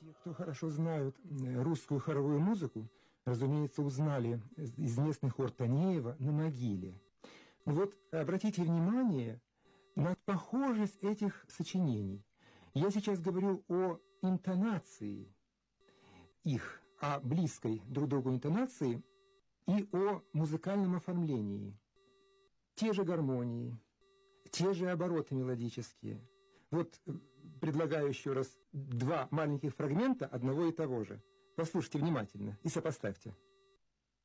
Те, кто хорошо знают русскую хоровую музыку, разумеется, узнали известный хор Танеева «На могиле». Но вот обратите внимание на похожесть этих сочинений. Я сейчас говорю о интонации их, о близкой друг другу интонации и о музыкальном оформлении. Те же гармонии, те же обороты мелодические. Вот предлагаю еще раз два маленьких фрагмента одного и того же. Послушайте внимательно и сопоставьте.